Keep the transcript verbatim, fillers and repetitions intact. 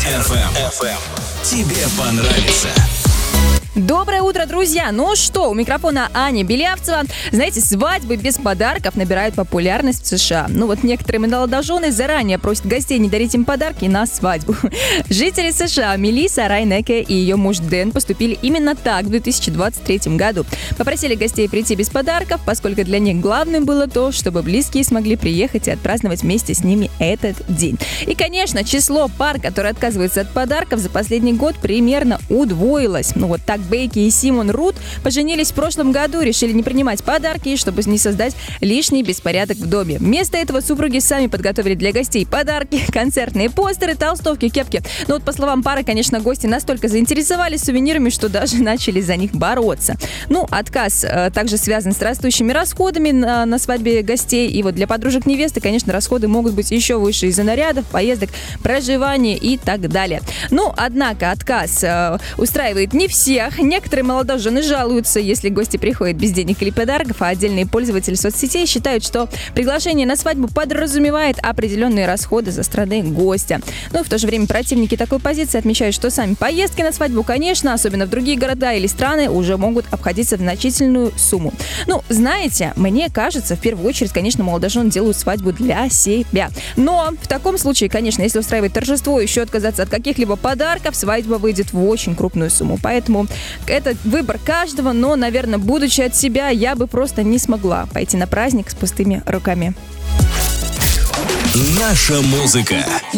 эф эм. Тебе понравится. Доброе утро, друзья! Ну что, у микрофона Аня Белявцева. Знаете, свадьбы без подарков набирают популярность в США. Ну вот некоторые молодожены заранее просят гостей не дарить им подарки на свадьбу. Жители США Мелисса Райнеке и ее муж Дэн поступили именно так в две тысячи двадцать третьем году. Попросили гостей прийти без подарков, поскольку для них главным было то, чтобы близкие смогли приехать и отпраздновать вместе с ними этот день. И, конечно, число пар, которые отказываются от подарков, за последний год примерно удвоилось. Ну вот так Бейки и Симон Рут поженились в прошлом году, решили не принимать подарки, чтобы не создать лишний беспорядок в доме. Вместо этого супруги сами подготовили для гостей подарки, концертные постеры, толстовки, кепки. Но вот по словам пары, конечно, гости настолько заинтересовались сувенирами, что даже начали за них бороться. Ну, отказ э, также связан с растущими расходами на, на свадьбе гостей. И вот для подружек невесты, конечно, расходы могут быть еще выше из-за нарядов, поездок, проживания и так далее. Ну, однако отказ э, устраивает не всех. Некоторые молодожены жалуются, если гости приходят без денег или подарков, а отдельные пользователи соцсетей считают, что приглашение на свадьбу подразумевает определенные расходы со стороны гостя. Ну и в то же время противники такой позиции отмечают, что сами поездки на свадьбу, конечно, особенно в другие города или страны, уже могут обходиться в значительную сумму. Ну, знаете, мне кажется, в первую очередь, конечно, молодожены делают свадьбу для себя. Но в таком случае, конечно, если устраивать торжество и еще отказаться от каких-либо подарков, свадьба выйдет в очень крупную сумму. Поэтому это выбор каждого, но, наверное, будучи от себя, я бы просто не смогла пойти на праздник с пустыми руками. Наша музыка.